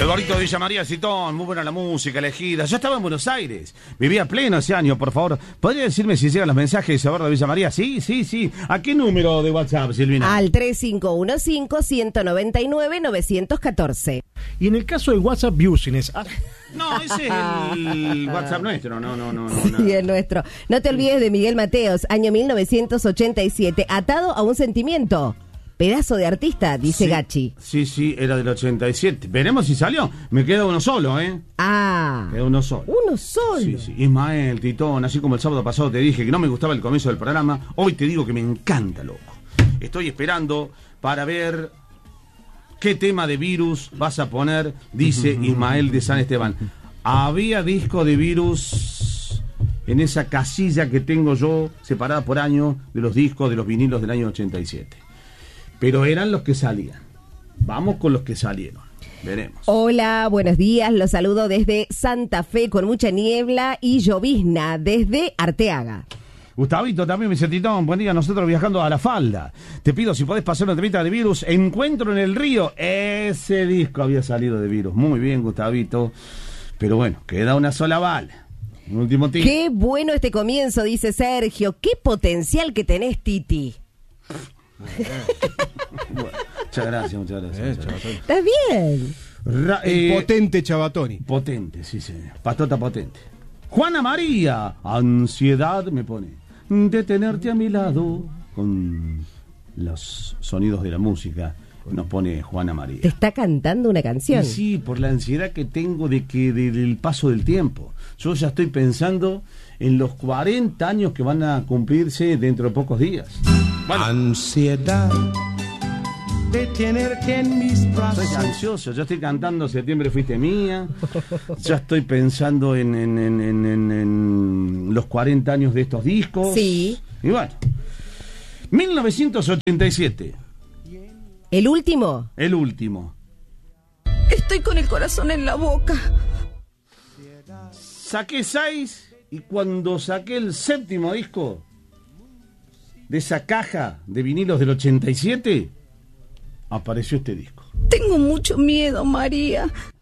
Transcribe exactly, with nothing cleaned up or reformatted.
Eduardito de Villa María, Citón, muy buena la música elegida. Yo estaba en Buenos Aires, vivía pleno ese año, por favor. ¿Podría decirme si llegan los mensajes de Eduardo de Villa María? Sí, sí, sí. ¿A qué número de WhatsApp, Silvina? Al tres cinco uno cinco, uno nueve nueve, nueve uno cuatro. Y en el caso del WhatsApp Business... Ah. No, ese es el WhatsApp nuestro, no, no, no. no sí, nada. el nuestro. No te olvides de Miguel Mateos, año mil novecientos ochenta y siete, atado a un sentimiento. Pedazo de artista, dice sí, Gachi. Sí, sí, era del ochenta y siete. Veremos si salió. Me queda uno solo, ¿eh? Ah. Queda uno solo. Uno solo. Sí, sí. Ismael, Titón, así como el sábado pasado te dije que no me gustaba el comienzo del programa, hoy te digo que me encanta, loco. Estoy esperando para ver qué tema de Virus vas a poner, dice Ismael de San Esteban. Había disco de Virus en esa casilla que tengo yo, separada por año, de los discos de los vinilos del año ochenta y siete. Pero eran los que salían. Vamos con los que salieron. Veremos. Hola, buenos días. Los saludo desde Santa Fe con mucha niebla y llovizna desde Arteaga. Gustavito también, mi Titón, buen día, nosotros viajando a La Falda. Te pido si podés pasar una temita de Virus. Encuentro en el río. Ese disco había salido de Virus. Muy bien, Gustavito. Pero bueno, queda una sola bala. Un último tip. Qué bueno este comienzo, dice Sergio. Qué potencial que tenés, Titi. Bueno, muchas gracias, muchas gracias. Eh, muchas gracias. ¿Estás bien? Ra- El eh, potente Chabatoni. Potente, sí, señor. Patota potente. Juana María, ansiedad me pone de tenerte a mi lado con los sonidos de la música. Nos pone Juana María. Te está cantando una canción. Y sí, por la ansiedad que tengo de que del paso del tiempo. Yo ya estoy pensando en los cuarenta años que van a cumplirse dentro de pocos días. Bueno, Ansiedad de tenerte en mis brazos. soy ansioso, yo estoy cantando Septiembre fuiste mía. Ya estoy pensando en, en, en, en, en, en los cuarenta años de estos discos. Sí. Y bueno, mil novecientos ochenta y siete. ¿El último? El último. Estoy con el corazón en la boca. Saqué seis y cuando saqué el séptimo disco de esa caja de vinilos del ochenta y siete, apareció este disco. Tengo mucho miedo, María.